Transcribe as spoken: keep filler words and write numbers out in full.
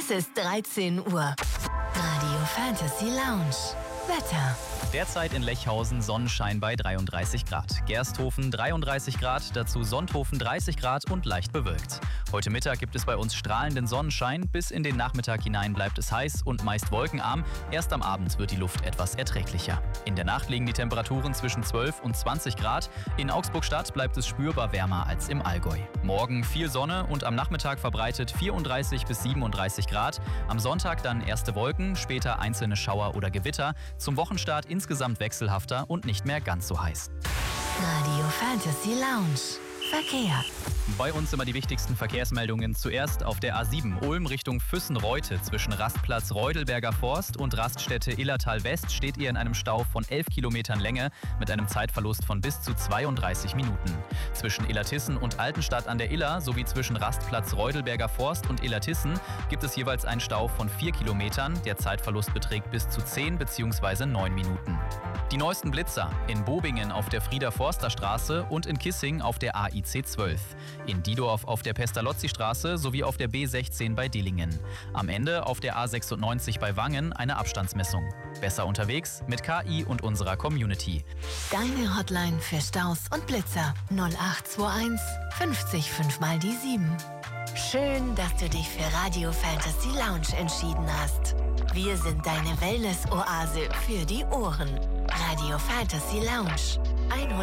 Es ist dreizehn Uhr. Radio Fantasy Lounge. Wetter. Derzeit in Lechhausen Sonnenschein bei dreiunddreißig Grad. Gersthofen dreiunddreißig Grad, dazu Sonthofen dreißig Grad und leicht bewölkt. Heute Mittag gibt es bei uns strahlenden Sonnenschein. Bis in den Nachmittag hinein bleibt es heiß und meist wolkenarm. Erst am Abend wird die Luft etwas erträglicher. In der Nacht liegen die Temperaturen zwischen zwölf und zwanzig Grad. In Augsburg-Stadt bleibt es spürbar wärmer als im Allgäu. Morgen viel Sonne und am Nachmittag verbreitet vierunddreißig bis siebenunddreißig Grad. Am Sonntag dann erste Wolken, später einzelne Schauer oder Gewitter. Zum Wochenstart insgesamt wechselhafter und nicht mehr ganz so heiß. Radio Fantasy Lounge. Verkehr. Bei uns immer die wichtigsten Verkehrsmeldungen. Zuerst auf der A sieben Ulm Richtung Füssen-Reute. Zwischen Rastplatz Reudelberger Forst und Raststätte Illertal West steht ihr in einem Stau von elf Kilometern Länge mit einem Zeitverlust von bis zu zweiunddreißig Minuten. Zwischen Illertissen und Altenstadt an der Iller sowie zwischen Rastplatz Reudelberger Forst und Illertissen gibt es jeweils einen Stau von vier Kilometern. Der Zeitverlust beträgt bis zu zehn bzw. neun Minuten. Die neuesten Blitzer in Bobingen auf der Frieder-Forster-Straße und in Kissing auf der A I C zwölf. In Diedorf auf der Pestalozzi-Straße sowie auf der B sechzehn bei Dillingen. Am Ende auf der A sechsundneunzig bei Wangen eine Abstandsmessung. Besser unterwegs mit K I und unserer Community. Deine Hotline für Staus und Blitzer null acht zwei eins fünfzig fünf mal die sieben. Schön, dass du dich für Radio Fantasy Lounge entschieden hast. Wir sind deine Wellness-Oase für die Ohren. Radio Fantasy Lounge.